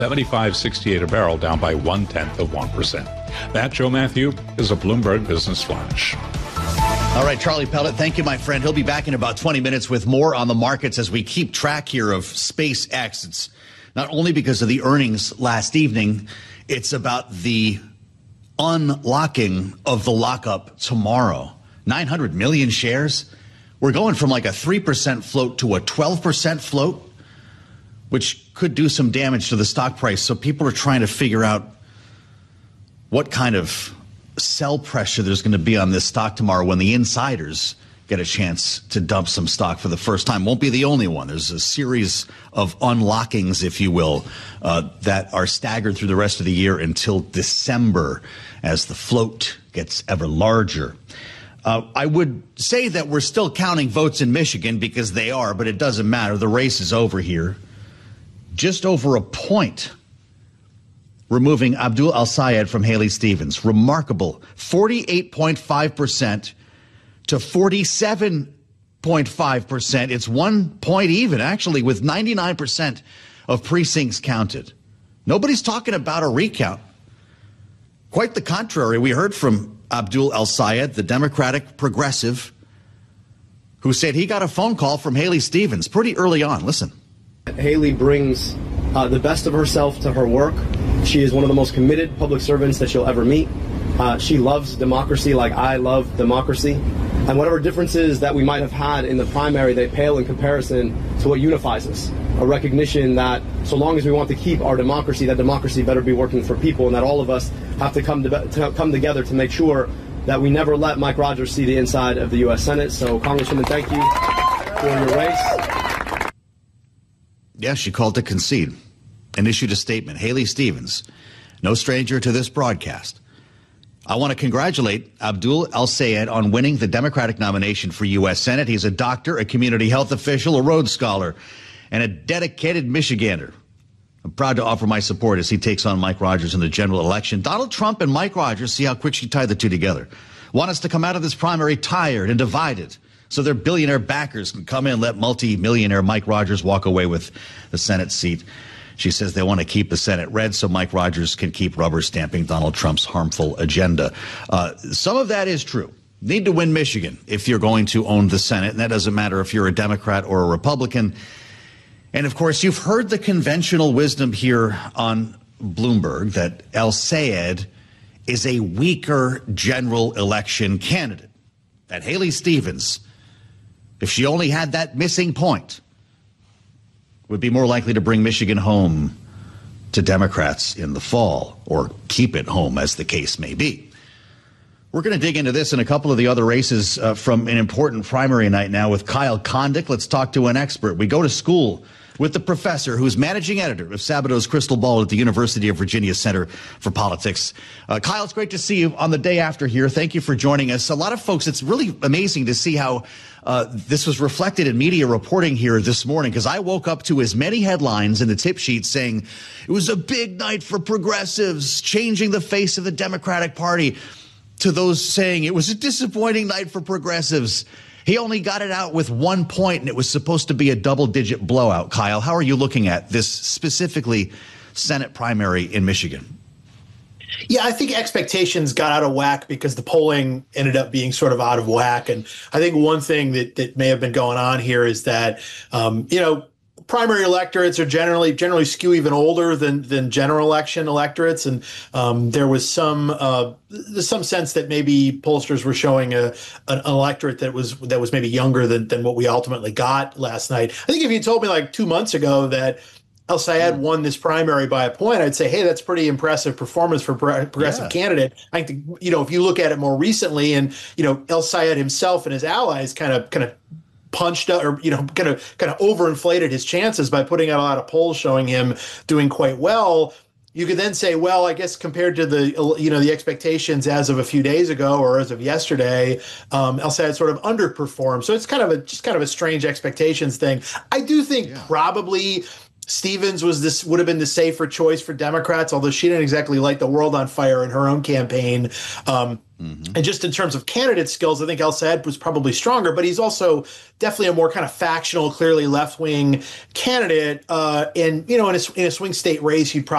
75.68 a barrel, down by 0.1%. That, Joe Matthew, is a Bloomberg Business Flash. All right, Charlie Pellet, thank you, my friend. He'll be back in about 20 minutes with more on the markets as we keep track here of SpaceX. It's not only because of the earnings last evening, it's about the unlocking of the lockup tomorrow. 900 million shares. We're going from like a 3% float to a 12% float, which could do some damage to the stock price. So people are trying to figure out what kind of sell pressure there's going to be on this stock tomorrow when the insiders get a chance to dump some stock for the first time. Won't be the only one. There's a series of unlockings, if you will, that are staggered through the rest of the year until December as the float gets ever larger. I would say that we're still counting votes in Michigan because they are, but it doesn't matter. The race is over here. Just over a point removing Abdul Al-Sayed from Haley Stevens. Remarkable. 48.5% to 47.5%. It's 1 point even, actually, with 99% of precincts counted. Nobody's talking about a recount. Quite the contrary. We heard from Abdul Al-Sayed, the Democratic progressive, who said he got a phone call from Haley Stevens pretty early on. Listen. Haley brings the best of herself to her work. She is one of the most committed public servants that you'll ever meet. She loves democracy like I love democracy. And whatever differences that we might have had in the primary, they pale in comparison to what unifies us. A recognition that so long as we want to keep our democracy, that democracy better be working for people, and that all of us have to come together to make sure that we never let Mike Rogers see the inside of the U.S. Senate. So, Congresswoman, thank you for your race. Yeah, she called to concede and issued a statement. Haley Stevens, no stranger to this broadcast. I want to congratulate Abdul Al-Sayed on winning the Democratic nomination for U.S. Senate. He's a doctor, a community health official, a Rhodes Scholar, and a dedicated Michigander. I'm proud to offer my support as he takes on Mike Rogers in the general election. Donald Trump and Mike Rogers, see how quick she tied the two together, want us to come out of this primary tired and divided so their billionaire backers can come in and let multi-millionaire Mike Rogers walk away with the Senate seat. She says they want to keep the Senate red so Mike Rogers can keep rubber stamping Donald Trump's harmful agenda. Some of that is true. Need to win Michigan if you're going to own the Senate, and that doesn't matter if you're a Democrat or a Republican. And, of course, you've heard the conventional wisdom here on Bloomberg that Al-Sayed is a weaker general election candidate. That Haley Stevens, if she only had that missing point, would be more likely to bring Michigan home to Democrats in the fall, or keep it home, as the case may be. We're going to dig into this and a couple of the other races from an important primary night now with Kyle Kondik. Let's talk to an expert. We go to school with the professor who's managing editor of Sabato's Crystal Ball at the University of Virginia Center for Politics. Kyle, it's great to see you on the day after here. Thank you for joining us. A lot of folks, it's really amazing to see how this was reflected in media reporting here this morning, because I woke up to as many headlines in the tip sheet saying it was a big night for progressives, changing the face of the Democratic Party, to those saying it was a disappointing night for progressives. He only got it out with 1 point, and it was supposed to be a double-digit blowout. Kyle, how are you looking at this specifically Senate primary in Michigan? Yeah, I think expectations got out of whack because the polling ended up being sort of out of whack. And I think one thing that may have been going on here is that, primary electorates are generally skew even older than general election electorates, and there was some sense that maybe pollsters were showing an electorate that was maybe younger than what we ultimately got last night. I think if you told me like 2 months ago that Al-Sayed won this primary by a point, I'd say, hey, that's pretty impressive performance for progressive candidate. I think, if you look at it more recently, and Al-Sayed himself and his allies kind of punched up, or kind of overinflated his chances by putting out a lot of polls showing him doing quite well. You could then say, well, I guess compared to the expectations as of a few days ago or as of yesterday, Al-Sayed sort of underperformed. So it's just kind of a strange expectations thing. I do think probably Stevens would have been the safer choice for Democrats, although she didn't exactly light the world on fire in her own campaign. And just in terms of candidate skills, I think El-Sayed was probably stronger, but he's also definitely a more kind of factional, clearly left-wing candidate. And, in a swing state race, he'd probably